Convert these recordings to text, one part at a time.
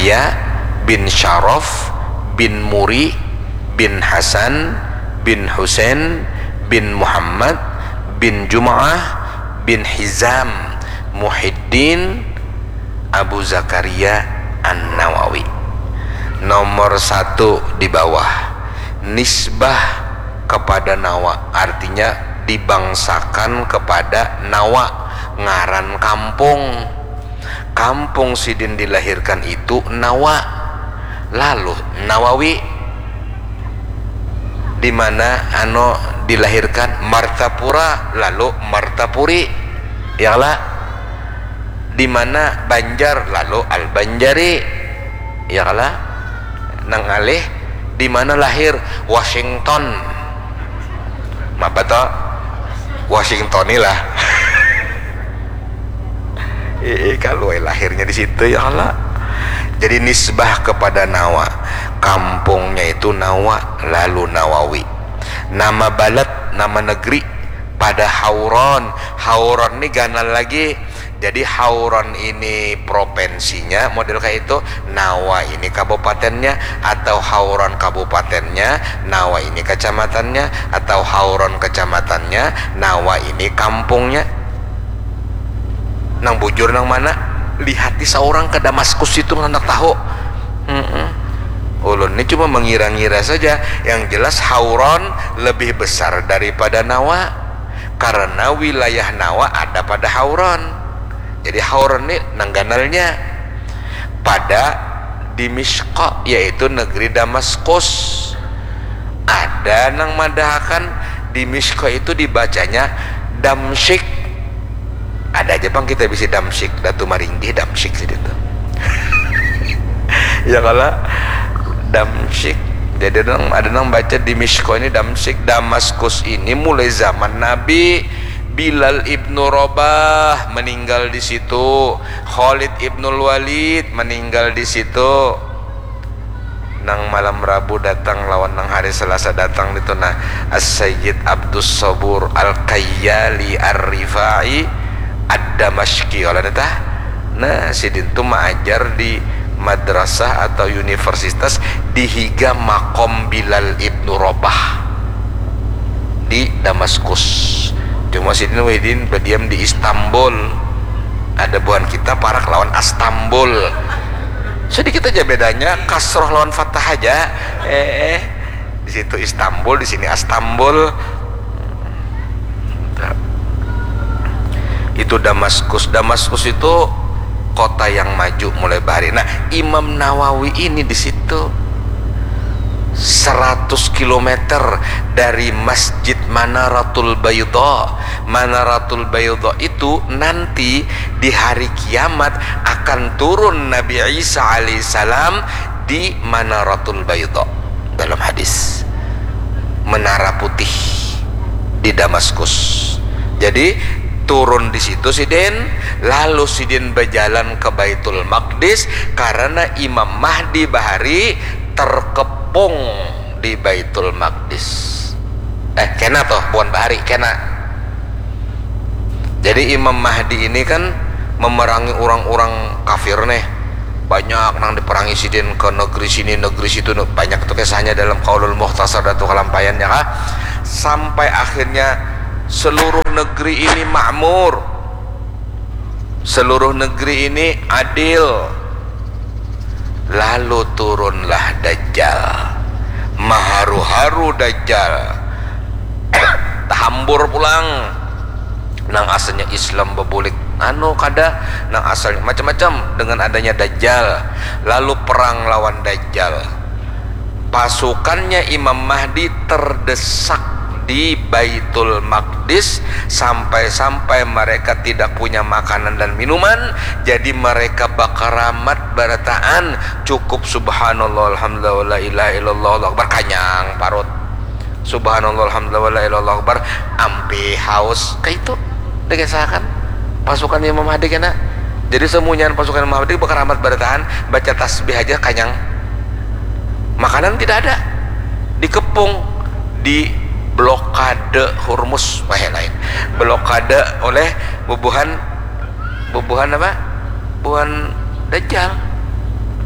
Yahya bin Syaraf bin Muri bin Hasan bin Husain bin Muhammad bin Jum'ah bin Hizam Muhyiddin Abu Zakaria An-Nawawi. Nomor 1 di bawah, nisbah kepada Nawa, artinya dibangsakan kepada Nawa, ngaran kampung. Kampung Sidin dilahirkan itu Nawa. Lalu Nawawi di mana anu dilahirkan Martapura, lalu Martapuri. Yalah, di mana Banjar, lalu Al-Banjari. Yalah, nang alih di mana lahir Washington. Apa toh? Washingtonilah. Kalau lahirnya di situ, ya Allah. Jadi nisbah kepada Nawa, kampungnya itu Nawa, lalu Nawawi. Nama balad, nama negeri pada Hauran. Hauran ini ganal lagi. Jadi Hauran ini provinsinya model kayak itu, Nawa ini kabupatennya, atau Hauran kabupatennya, Nawa ini kecamatannya, atau Hauran kecamatannya, Nawa ini kampungnya. Nang bujur nang mana? Lihat di seorang ke Damaskus itu nggak tahu. Ulun ini cuma mengira-ngira saja. Yang jelas Hauran lebih besar daripada Nawa, karena wilayah Nawa ada pada Hauran. Jadi Hauran ini nangganalnya pada Dimishqa, yaitu negeri Damaskus. Ada nang madahakan Dimishqa itu dibacanya Damsyik. Ada aja bang kita bisa Damsyik, Datu Maringgi Damsyik sih itu. Ya kalau Damsyik, jadi ada nang baca Dimishqa ini Damsyik. Damaskus ini mulai zaman Nabi. Bilal ibnu Rabah meninggal di situ, Khalid ibnul Walid meninggal di situ. Nang malam Rabu datang lawan nang hari Selasa datang itu nah As-Sayyid Abdus Sabur Al-Kayyali Ar-Rifai Ad-Damashqi oleh tah. Nah sidin tu mengajar di madrasah atau universitas di higa makom Bilal ibnu Rabah di Damaskus. Cuma Sidin Wahidin berdiam di Istanbul. Ada buan kita parak lawan Istanbul. Sedikit aja bedanya, kasroh lawan fathah aja. Di situ Istanbul, di sini Istanbul. Itu Damaskus. Damaskus itu kota yang maju mulai bahari. Nah, Imam Nawawi ini di situ 100 km dari Masjid Manaratul Bayda. Manaratul Bayda itu nanti di hari kiamat akan turun Nabi Isa alaihissalam di Manaratul Bayda. Dalam hadis Menara Putih di Damaskus. Jadi turun di situ Sidin, lalu Sidin berjalan ke Baitul Maqdis karena Imam Mahdi Bahari terkepung di Baitul Maqdis. Kena toh bukan Bahari, kena. Jadi Imam Mahdi ini kan memerangi orang-orang kafir nih. Banyak nang diperangi Sidin ke negeri sini negeri situ, banyak tuh kisahnya dalam Qaulul Mukhtasar dan kalampayannya kah? Sampai akhirnya seluruh negeri ini makmur, seluruh negeri ini adil. Lalu turunlah Dajjal, maharu-haru Dajjal, tahambur pulang. Nang asalnya Islam bebulik kada nang asalnya macam-macam dengan adanya Dajjal. Lalu perang lawan Dajjal. Pasukannya Imam Mahdi terdesak di Baitul Maqdis sampai-sampai mereka tidak punya makanan dan minuman. Jadi mereka bakaramat barataan cukup subhanallah alhamdulillah wa la ilaha illallah Allahu akbar, kanyang parut. Subhanallah alhamdulillah wa la ilaha illallah akbar, ampe haus. Kayak itu dikisahkan pasukan Imam Mahdi kena. Jadi semuanya pasukan Imam Mahdi bakaramat barataan, baca tasbih aja kanyang. Makanan tidak ada, dikepung, di blokade Hormuz, lain blokade oleh bubuhan apa? Bubuhan Dajjal.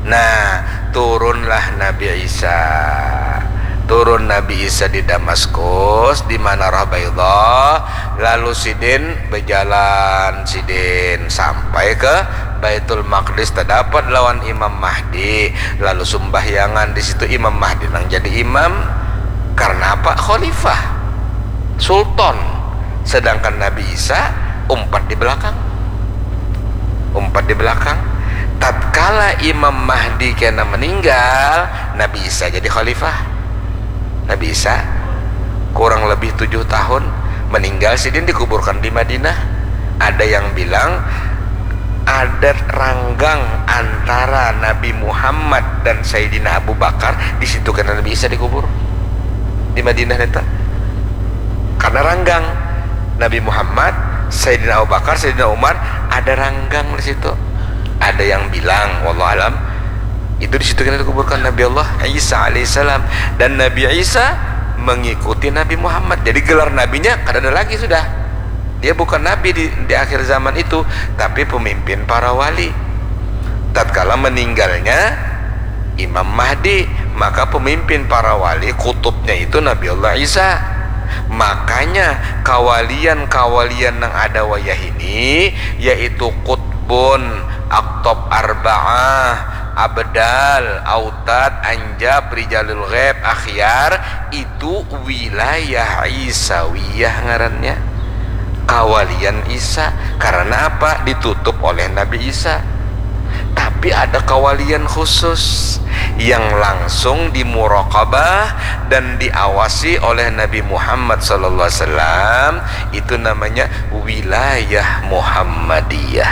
Nah, turunlah Nabi Isa. Turun Nabi Isa di Damaskus, di Manarah Baydha. Lalu sidin berjalan sidin sampai ke Baitul Maqdis, terdapat lawan Imam Mahdi. Lalu sumbahyangan di situ Imam Mahdi nang jadi imam. Karena apa? Khalifah, sultan. Sedangkan Nabi Isa umpat di belakang. Umpat di belakang. Tatkala Imam Mahdi kena meninggal, Nabi Isa jadi khalifah. Nabi Isa kurang lebih 7 tahun meninggal, sidin dikuburkan di Madinah. Ada yang bilang ada ranggang antara Nabi Muhammad dan Sayyidina Abu Bakar, di situ karena Nabi Isa dikubur di Madinah neta. Karena ranggang Nabi Muhammad, Sayyidina Abu Bakar, Sayyidina Umar, ada ranggang di situ. Ada yang bilang wallahu alam itu di situ kan dikuburkan Nabi Allah Isa alaihissalam, dan Nabi Isa mengikuti Nabi Muhammad. Jadi gelar nabinya kan ada lagi sudah. Dia bukan nabi di akhir zaman itu, tapi pemimpin para wali. Tatkala meninggalnya Imam Mahdi, maka pemimpin para wali kutubnya itu Nabi Allah Isa. Makanya kawalian-kawalian yang ada wayah ini yaitu Qutbun, Aqtab Arba'ah, Abdal, Autad, Anjab, Rijalul Ghaib, Akhyar, itu wilayah Isawiyah ngarannya, kawalian Isa. Karena apa? Ditutup oleh Nabi Isa. Tapi ada kawalian khusus yang langsung dimuraqabah dan diawasi oleh Nabi Muhammad SAW. Itu namanya wilayah Muhammadiyah.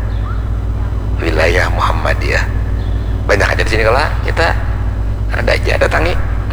Wilayah Muhammadiyah banyak aja di sini. Kalau kita ada aja datangi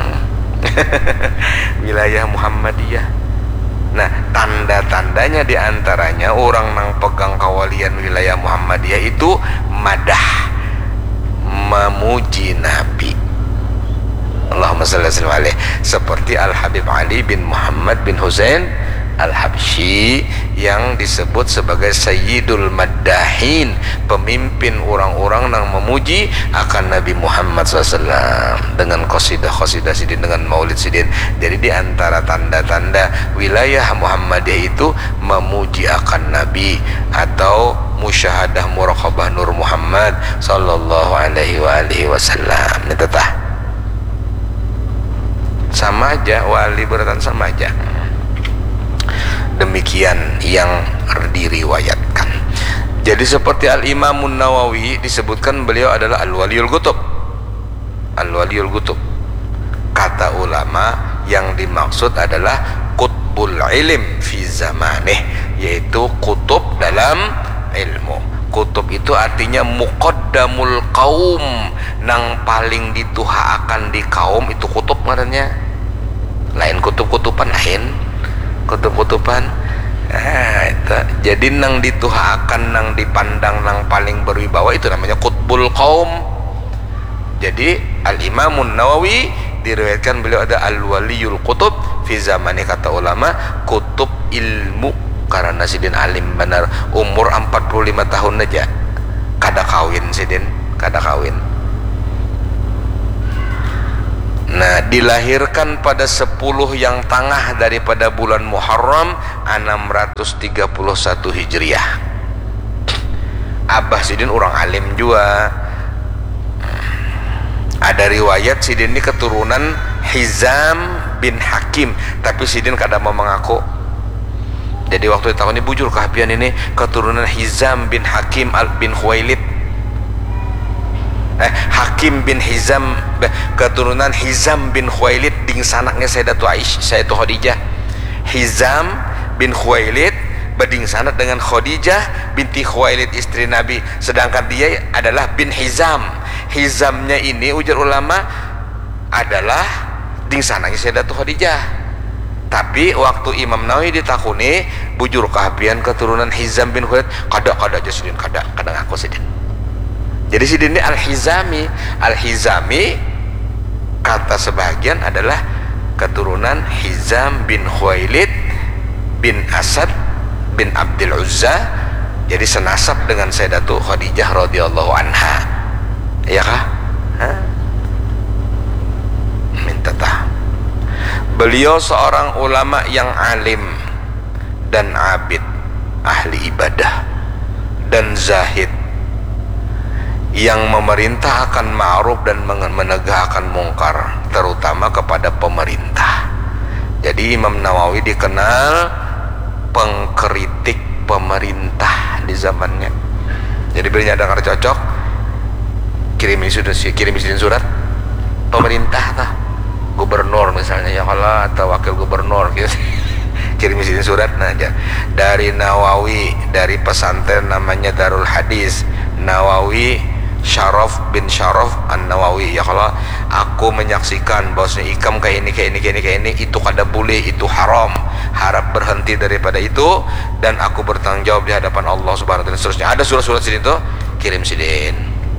wilayah Muhammadiyah. Nah, tanda-tandanya diantaranya orang nang pegang kawalian wilayah Muhammadiyah itu madah, memuji Nabi. Allahumma shalli alaihi, seperti Al Habib Ali bin Muhammad bin Husain Al-Habsyi yang disebut sebagai Sayyidul Maddahin, pemimpin orang-orang yang memuji akan Nabi Muhammad SAW dengan qasidah-qasidah sidin, dengan maulid sidin. Jadi di antara tanda-tanda wilayah Muhammadiyah itu memuji akan Nabi atau musyahadah muraqabah Nur Muhammad sallallahu alaihi wasallam. Ini tetah sama aja, wali beratan sama aja. Demikian yang diriwayatkan. Jadi seperti Al-Imamun Nawawi disebutkan beliau adalah Al-Waliyul Qutub. Al-Waliyul Qutub. Kata ulama yang dimaksud adalah Qutbul Ilim fi zamanih, yaitu kutub dalam ilmu. Kutub itu artinya muqaddamul qaum, nang paling dituhaakan di kaum, itu kutub ngarannya. Lain kutub-kutuban lain. Kutub-kutuban itu. Jadi nang dituhakan, nang dipandang, nang paling berwibawa, itu namanya Qutbul Qaum. Jadi Al-Imamun Nawawi diriwayatkan beliau ada Al-Waliyul Qutub fi zamani, kata ulama kutub ilmu, karena sidin alim benar. Umur 45 tahun aja kada kawin sidin, kada kawin. Nah, dilahirkan pada 10 yang tengah daripada bulan Muharram 631 Hijriah. Abah sidin orang alim juga. Ada riwayat sidin ini keturunan Hizam bin Hakim, tapi sidin kada mau mengaku. Jadi waktu tahun ini bujur kehapian ini keturunan Hizam bin Hakim bin Khuwailid. Hakim bin Hizam, keturunan Hizam bin Khuwailid ding sanaknya Sayyidatu Aisyah, Sayyidatu Khadijah. Hizam bin Khuwailid beding sanak dengan Khadijah binti Khuwailid istri Nabi, sedangkan dia adalah bin Hizam. Hizamnya ini ujar ulama adalah ding sanaknya Sayyidatu Khadijah. Tapi waktu Imam Nawawi ditakuni bujur kehapian keturunan Hizam bin Khuwailid, kada aja sidin, kada ngaku sidin. Jadi sidin ini Al-Hizami. Al-Hizami kata sebagian adalah keturunan Hizam bin Khuwailid bin Asad bin Abdul Uzza. Jadi senasab dengan Sayyidatu Khadijah radhiyallahu anha. Ya kah? Beliau seorang ulama yang alim dan abid, ahli ibadah dan zahid, yang memerintah akan ma'ruf dan menegakkan mungkar, terutama kepada pemerintah. Jadi Imam Nawawi dikenal pengkritik pemerintah di zamannya. Jadi beliau dengar cocok, kirim izin surat pemerintah tah, gubernur misalnya, ya Allah, atau wakil gubernur gitu. Kirim izin surat aja dari Nawawi, dari pesantren namanya Darul Hadis Nawawi Syaraf bin Syaraf An-Nawawi, ya Allah, aku menyaksikan bahwasanya ikam kayak ini itu kada boleh, itu haram, harap berhenti daripada itu, dan aku bertanggung jawab di hadapan Allah Subhanahu wa taala, seterusnya. Ada surat-surat sini tuh, kirim sidin.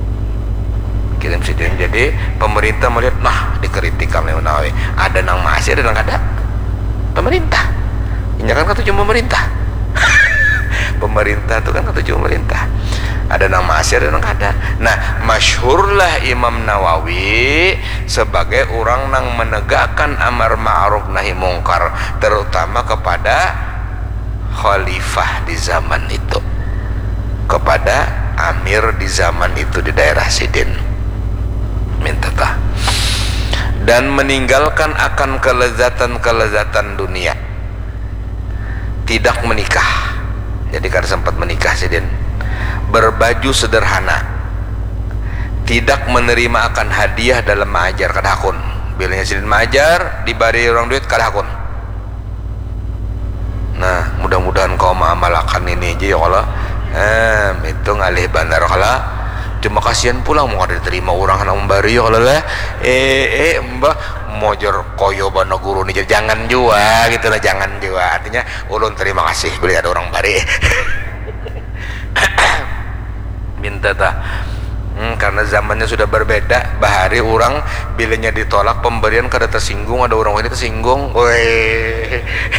Jadi pemerintah melihat, nah, dikritik oleh Nawawi, ada nang masih, ada nang kada pemerintah. Ini kan kata cuma pemerintah. Pemerintah itu kan kata cuma pemerintah. Ada nang masih, ada nang kada. Nah, masyhurlah Imam Nawawi sebagai orang nang menegakkan amar ma'ruf nahi mungkar, terutama kepada khalifah di zaman itu, kepada amir di zaman itu di daerah Sidin, minta tah, dan meninggalkan akan kelezatan dunia, tidak menikah. Jadi kada sempat menikah Sidin. Berbaju sederhana, tidak menerima akan hadiah dalam mengajar, kada hakun. Bilanya Sidin mengajar dibari orang duit, kada hakun. Nah, mudah-mudahan kau mengamalkan ini aja ya Allah. Itu ngalih bandar kala. Cuma kasihan pula mau ada diterima orang nang membari ya Allah lah. Mbah mojer koyo bana guru nih, jangan jua gitu lah, jangan jua. Artinya ulun terima kasih beli ada orang bari. Minta tah, karena zamannya sudah berbeda. Bahari orang bilanya ditolak pemberian kada tersinggung, ada orang ini tersinggung. Woi.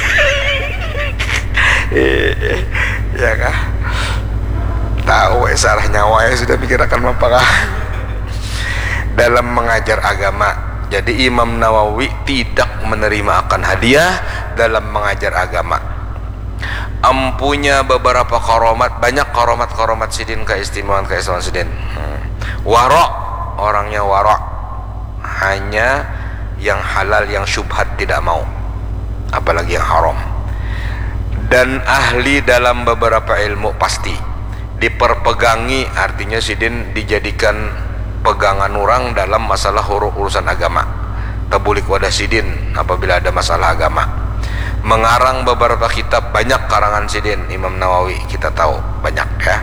Ya kah? Tahu salah nyawa ya, sudah mikir akan apa kah? Dalam mengajar agama. Jadi Imam Nawawi tidak menerima akan hadiah dalam mengajar agama. Empunya beberapa karomat, banyak karomat Sidin, keistimewaan Sidin. Warok, orangnya warok, hanya yang halal, yang syubhat tidak mau, apalagi yang haram. Dan ahli dalam beberapa ilmu pasti diperpegangi, artinya Sidin dijadikan pegangan orang dalam masalah urusan agama. Tabulik wadah Sidin apabila ada masalah agama. Mengarang beberapa kitab, banyak karangan Sidin Imam Nawawi, kita tahu banyak ya.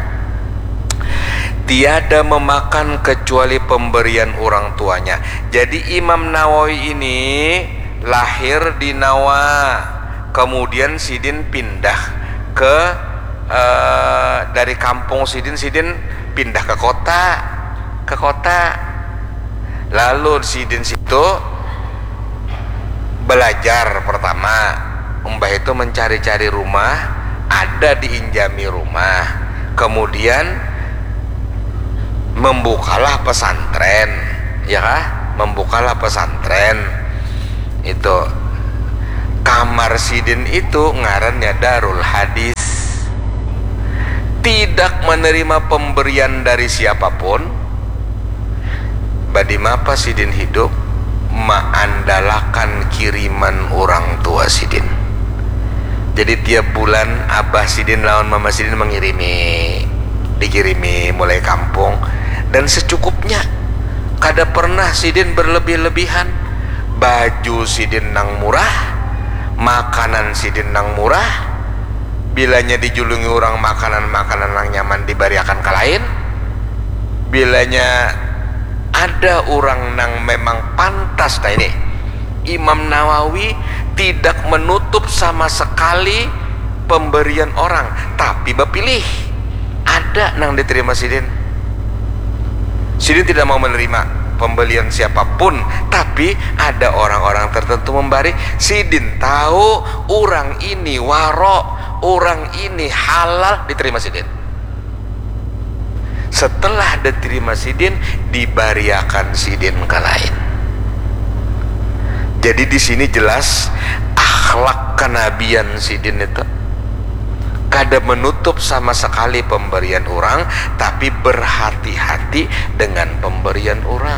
Tiada memakan kecuali pemberian orang tuanya. Jadi Imam Nawawi ini lahir di Nawa, kemudian Sidin pindah ke dari kampung Sidin pindah ke kota. Lalu Sidin situ belajar pertama. Mbah itu mencari-cari rumah, ada diinjami rumah, kemudian membukalah pesantren, ya kah? Membukalah pesantren. Itu kamar Sidin itu ngarannya Darul Hadis. Tidak menerima pemberian dari siapapun. Badi mapa Sidin hidup, mengandalkan kiriman orang tua Sidin. Jadi tiap bulan Abah Sidin lawan Mama Sidin dikirimi mulai kampung, dan secukupnya. Kada pernah Sidin berlebih-lebihan. Baju Sidin nang murah, makanan Sidin nang murah. Bilanya dijulungi orang makanan nang nyaman dibariakan ke lain. Bilanya ada orang nang memang pantas. Nah ini Imam Nawawi tidak menutup sama sekali pemberian orang, tapi berpilih. Ada nang diterima Sidin tidak mau menerima pembelian siapapun, tapi ada orang-orang tertentu memberi. Sidin tahu orang ini warok, orang ini halal, diterima Sidin. Setelah diterima Sidin, dibariakan Sidin ke lain. Jadi di sini jelas akhlak kenabian sidin itu kada menutup sama sekali pemberian orang, tapi berhati-hati dengan pemberian orang.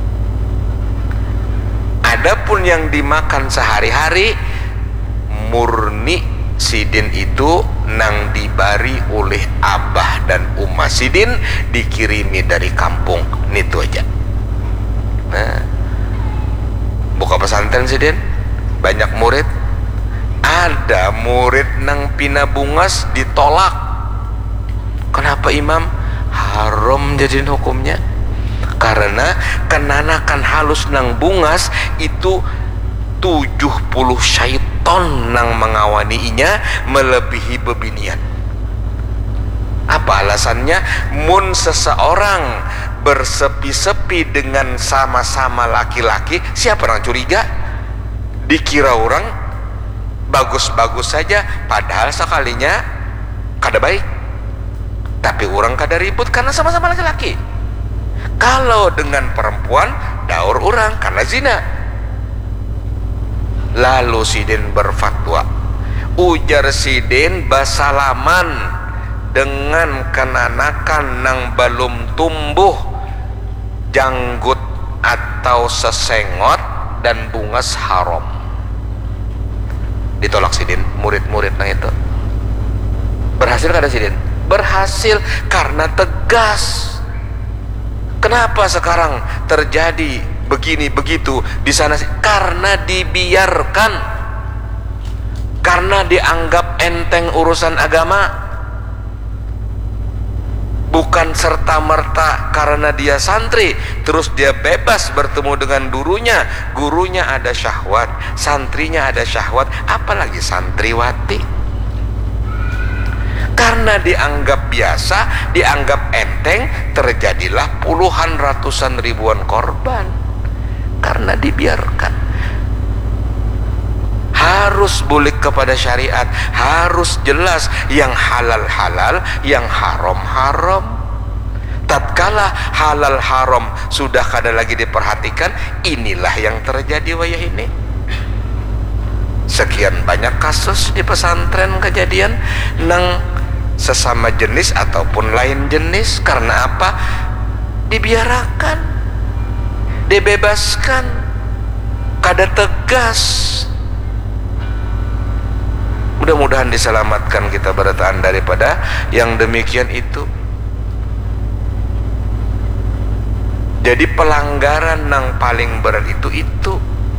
Adapun yang dimakan sehari-hari murni sidin itu nang dibari oleh abah dan umah sidin, dikirimi dari kampung, itu aja. Nah, buka pesantren sidin, banyak murid. Ada murid nang pinabungas ditolak. Kenapa imam? Haram jadi hukumnya. Karena kenanakan halus nang bungas itu 70 syaiton nang mengawaninya melebihi bebinian. Apa alasannya? Mun seseorang bersepi-sepi dengan sama-sama laki-laki, siapa orang curiga? Dikira orang bagus-bagus saja, padahal sekalinya kada baik. Tapi orang kada ribut karena sama-sama laki-laki. Kalau dengan perempuan, daur orang karena zina. Lalu sidin berfatwa, ujar sidin basalaman dengan kenanakan nang belum tumbuh janggut atau sesengot dan bungas haram. Ditolak sidin murid-murid nang itu. Berhasil kada sidin? Berhasil karena tegas. Kenapa sekarang terjadi begini begitu di sana? Karena dibiarkan, karena dianggap enteng urusan agama. Bukan serta-merta karena dia santri terus dia bebas bertemu dengan gurunya. Gurunya ada syahwat, santrinya ada syahwat, apalagi santriwati. Karena dianggap biasa, dianggap enteng, terjadilah puluhan, ratusan, ribuan korban. Karena dibiarkan. Harus bulik kepada syariat, harus jelas yang halal halal, yang haram haram. Tatkala halal haram sudah kada lagi diperhatikan, inilah yang terjadi wayah ini. Sekian banyak kasus di pesantren kejadian nang sesama jenis ataupun lain jenis. Karena apa? Dibiarkan, dibebaskan, kada tegas. Mudah-mudahan diselamatkan kita bertahan daripada yang demikian itu. Jadi pelanggaran yang paling berat itu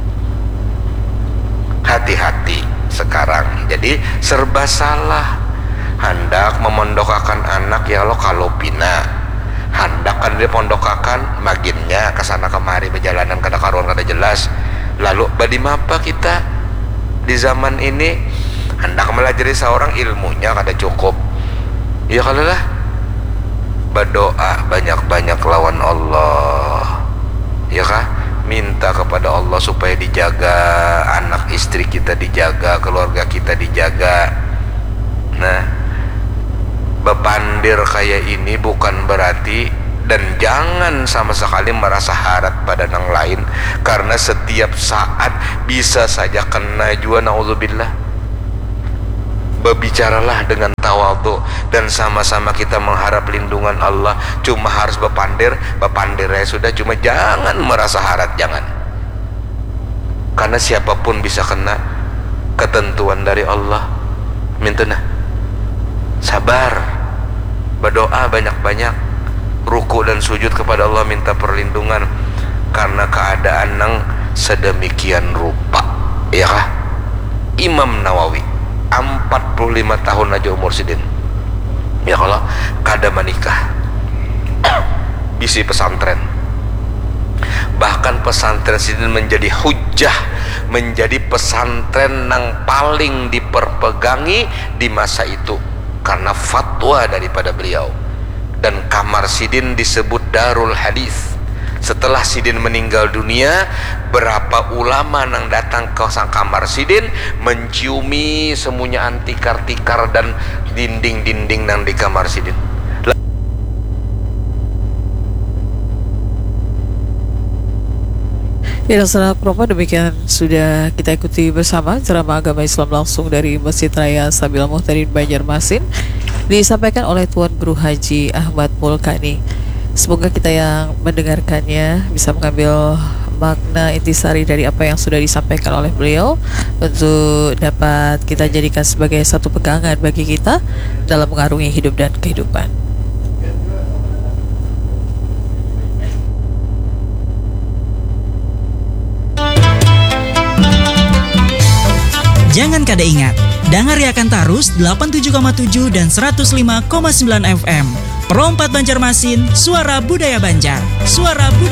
hati-hati sekarang. Jadi serba salah. Hendak memondokakan anak ya lo kalau pina, hendak kan dia pondokakan maginnya kesana kemari berjalanan kada karuan kada jelas. Lalu badi mapa kita di zaman ini? Hendak melajari seorang ilmunya kada cukup, ya kalau lah berdoa banyak-banyak lawan Allah, ya kah? Minta kepada Allah supaya dijaga anak istri kita, dijaga keluarga kita, dijaga. Nah, bepandir kayak ini bukan berarti, dan jangan sama sekali merasa harap pada yang lain, karena setiap saat bisa saja kena jua, naudzubillah. Berbicaralah dengan tawadhu dan sama-sama kita mengharap lindungan Allah. Cuma harus bepandir ya sudah, cuma jangan merasa harap, jangan. Karena siapapun bisa kena ketentuan dari Allah. Mintuna sabar, berdoa banyak-banyak, ruku dan sujud kepada Allah, minta perlindungan karena keadaan yang sedemikian rupa, ya kah? Imam Nawawi 45 tahun aja umur sidin, ya kalau kada menikah, bisi pesantren. Bahkan pesantren sidin menjadi hujjah, menjadi pesantren yang paling diperpegangi di masa itu karena fatwa daripada beliau. Dan kamar sidin disebut Darul Hadis. Setelah sidin meninggal dunia, berapa ulama yang datang ke sang kamar sidin menciumi semuanya tikar-tikar dan dinding-dinding yang di kamar sidin. Ya, saudara Propa, demikian sudah kita ikuti bersama ceramah agama Islam langsung dari Masjid Raya Sabil Muhtadin Banjarmasin, disampaikan oleh Tuan Guru Haji Ahmad Mulkani. Semoga kita yang mendengarkannya bisa mengambil makna intisari dari apa yang sudah disampaikan oleh beliau untuk dapat kita jadikan sebagai satu pegangan bagi kita dalam mengarungi hidup dan kehidupan. Jangan kada ingat, dangariakan tarus 87,7 dan 105,9 FM. Perompat Banjarmasin, suara budaya Banjar. Suara budaya